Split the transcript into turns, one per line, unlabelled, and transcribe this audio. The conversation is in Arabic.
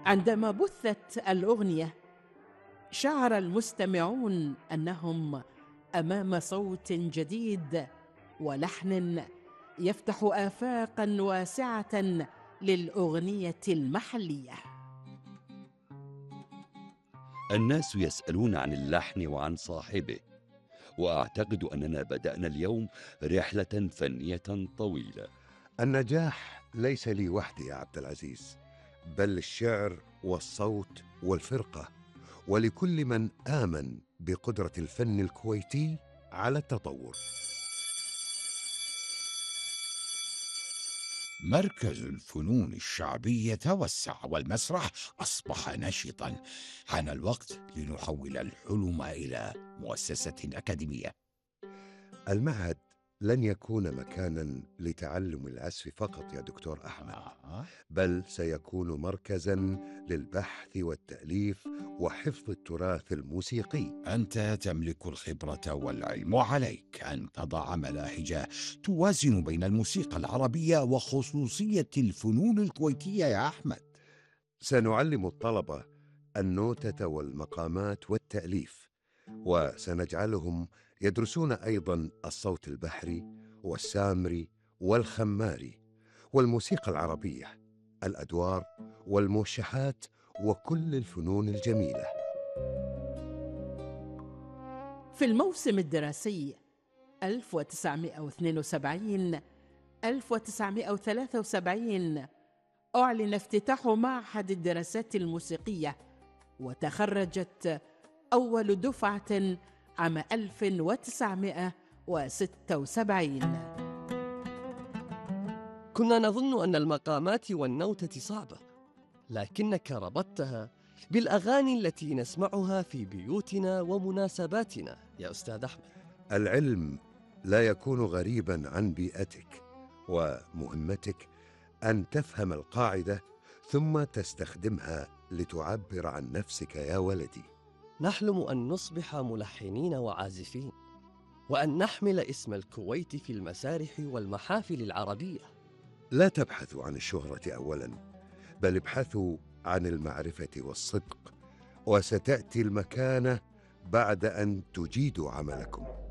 عندما بثت الأغنية شعر المستمعون أنهم أمام صوت جديد ولحن يفتح آفاقاً واسعة للأغنية المحلية.
الناس يسألون عن اللحن وعن صاحبه، وأعتقد أننا بدأنا اليوم رحلة فنية طويلة.
النجاح ليس لي وحدي يا عبد العزيز، بل الشعر والصوت والفرقة، ولكل من آمن بقدرة الفن الكويتي على التطور.
مركز الفنون الشعبية توسع والمسرح أصبح نشطا. حان الوقت لنحول الحلم إلى مؤسسة أكاديمية.
المعهد لن يكون مكاناً لتعلم العزف فقط يا دكتور أحمد، بل سيكون مركزاً للبحث والتأليف وحفظ التراث الموسيقي.
أنت تملك الخبرة والعلم، وعليك أن تضع مناهج توازن بين الموسيقى العربية وخصوصية الفنون الكويتية يا أحمد.
سنعلم الطلبة النوتة والمقامات والتأليف، وسنجعلهم يدرسون أيضاً الصوت البحري والسامري والخماري والموسيقى العربية، الأدوار والموشحات وكل الفنون الجميلة.
في الموسم الدراسي 1972-1973 أعلن افتتاح معهد الدراسات الموسيقية، وتخرجت أول دفعة عام 1976.
كنا نظن أن المقامات والنوتة صعبة، لكنك ربطتها بالأغاني التي نسمعها في بيوتنا ومناسباتنا يا أستاذ أحمد.
العلم لا يكون غريباً عن بيئتك، ومهمتك أن تفهم القاعدة ثم تستخدمها لتعبر عن نفسك يا ولدي.
نحلم أن نصبح ملحنين وعازفين، وأن نحمل اسم الكويت في المسارح والمحافل العربية.
لا تبحثوا عن الشهرة أولاً، بل ابحثوا عن المعرفة والصدق، وستأتي المكانة بعد أن تجيدوا عملكم.